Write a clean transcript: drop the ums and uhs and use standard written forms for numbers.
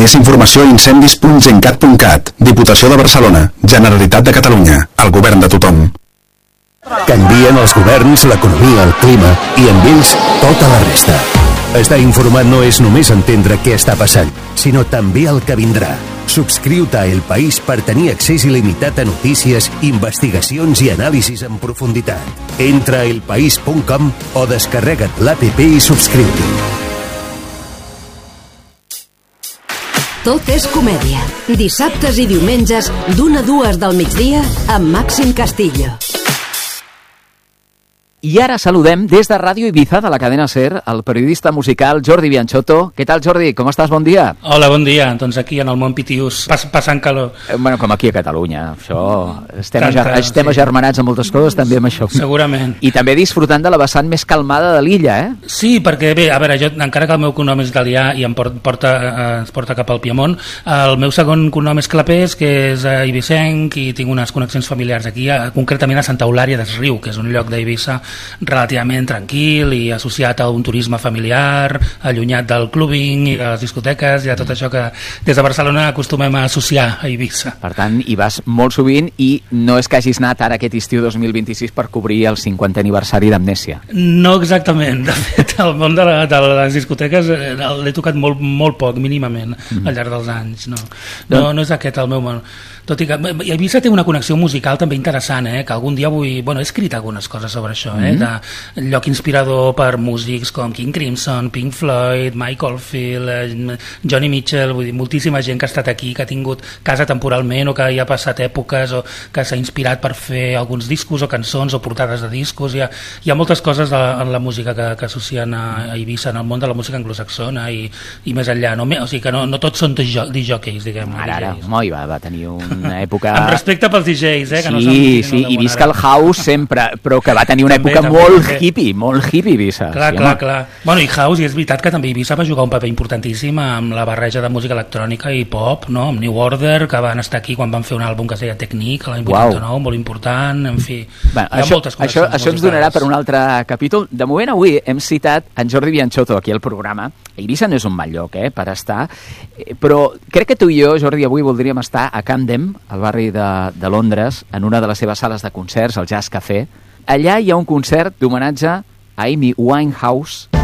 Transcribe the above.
Més informació a incendis.gencat.cat. Diputació de Barcelona, Generalitat de Catalunya, el govern de tothom. Canvien els governs, l'economia, el clima i amb ells tota la resta. Estar informat no és només entendre què està passant, sinó també el que vindrà. Subscriu-te a El País per tenir accés il·limitat a notícies, investigacions i anàlisis en profunditat. Entra a elpaís.com o descarrega't l'APP i subscriu-t'hi. Tot és comèdia. Dissabtes i diumenges, d'1 a 2 del migdia, amb Màxim Castillo. I ara saludem des de Ràdio Ibiza de la cadena SER el periodista musical Jordi Bianchotto. Què tal, Jordi? Com estàs? Bon dia. Hola, bon dia. Doncs aquí en el món Pitius, passant calor. Bueno, com aquí a Catalunya. Això, estem agermanats en moltes coses, també amb això. Segurament. I també disfrutant de la vessant més calmada de l'illa, eh? Sí, perquè bé, a veure, jo, encara que el meu cognom és italià i ens porta cap al Piemont, el meu segon cognom és Clapés, que és ibicenc, i tinc unes connexions familiars aquí, concretament a Santa Eulària des Riu, que és un lloc d'Eivissa relativament tranquil i associat a un turisme familiar, allunyat del clubbing i de les discoteques i de tot això que des de Barcelona acostumem a associar a Eivissa. Per tant, hi vas molt sovint i no és que hagis anat ara aquest estiu 2026 per cobrir el 50è aniversari d'Amnèsia. No exactament. De fet, el món de les discoteques l'he tocat molt poc, mínimament, al llarg dels anys. No és aquest el meu món. Tot i que Eivissa té una connexió musical també interessant, que algun dia vull... Bueno, he escrit algunes coses sobre això, de lloc inspirador per músics com King Crimson, Pink Floyd, Mike Oldfield, Johnny Mitchell, vull dir, moltíssima gent que ha estat aquí, que ha tingut casa temporalment o que hi ha passat èpoques o que s'ha inspirat per fer alguns discos o cançons o portades de discos. Hi ha moltes coses en la música que associen a Eivissa, en el món de la música anglosaxona i més enllà. O sigui que no tots són disjòqueis, diguem. Ara, home, va tenir una època... Amb respecte pels DJs, que no sí, i visca el house sempre, però que va tenir una època molt hippie Eivissa. Clar. Bueno, i house, i és veritat que també Eivissa va jugar un paper importantíssim amb la barreja de música electrònica i pop, no? Amb New Order, que van estar aquí quan van fer un àlbum que es deia Technique, l'any 89, molt important, en fi. Hi ha moltes connexions. Això ens donarà per un altre capítol. De moment, avui hem citat en Jordi Bianchotto aquí al programa. Eivissa no és un mal lloc, per estar, però crec que tu i jo, Jordi, avui voldríem estar a Camden, al barri de Londres, en una de les seves sales de concerts, el Jazz Café. Allà hi ha un concert d'homenatge a Amy Winehouse